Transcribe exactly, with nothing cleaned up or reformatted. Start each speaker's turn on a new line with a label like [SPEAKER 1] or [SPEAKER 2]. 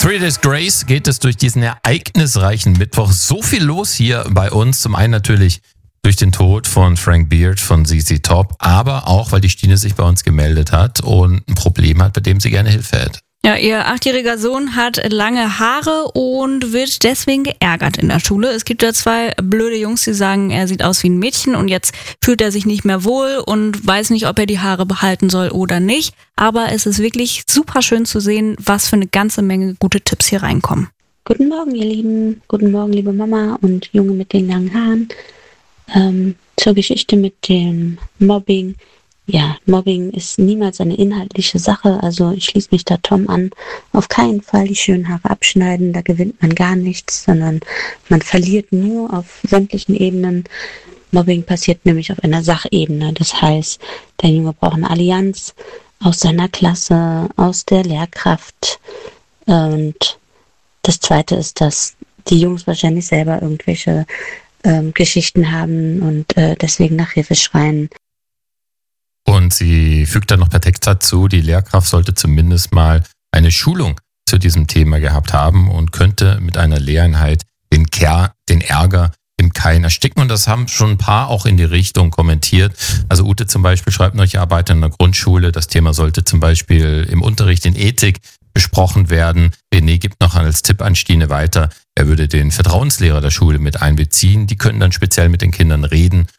[SPEAKER 1] Three Days Grace geht es durch diesen ereignisreichen Mittwoch so viel los hier bei uns. Zum einen natürlich durch den Tod von Frank Beard von Z Z Top, aber auch, weil die Stine sich bei uns gemeldet hat und ein Problem hat, bei dem sie gerne Hilfe hätte.
[SPEAKER 2] Ja, ihr achtjähriger Sohn hat lange Haare und wird deswegen geärgert in der Schule. Es gibt da zwei blöde Jungs, die sagen, er sieht aus wie ein Mädchen und jetzt fühlt er sich nicht mehr wohl und weiß nicht, ob er die Haare behalten soll oder nicht. Aber es ist wirklich super schön zu sehen, was für eine ganze Menge gute Tipps hier reinkommen.
[SPEAKER 3] Guten Morgen, ihr Lieben. Guten Morgen, liebe Mama und Junge mit den langen Haaren. Ähm, zur Geschichte mit dem Mobbing. Ja, Mobbing ist niemals eine inhaltliche Sache, also ich schließe mich da Tom an. Auf keinen Fall die schönen Haare abschneiden, da gewinnt man gar nichts, sondern man verliert nur auf sämtlichen Ebenen. Mobbing passiert nämlich auf einer Sachebene, das heißt, der Junge braucht eine Allianz aus seiner Klasse, aus der Lehrkraft. Und das Zweite ist, dass die Jungs wahrscheinlich selber irgendwelche ähm, Geschichten haben und äh, deswegen nach Hilfe schreien.
[SPEAKER 1] Und sie fügt dann noch per Text dazu, die Lehrkraft sollte zumindest mal eine Schulung zu diesem Thema gehabt haben und könnte mit einer Lehreinheit den, Ker- den Ärger im Keim ersticken. Und das haben schon ein paar auch in die Richtung kommentiert. Also Ute zum Beispiel schreibt noch, ich arbeite in einer Grundschule. Das Thema sollte zum Beispiel im Unterricht in Ethik besprochen werden. René gibt noch als Tipp an Stine weiter, er würde den Vertrauenslehrer der Schule mit einbeziehen. Die können dann speziell mit den Kindern reden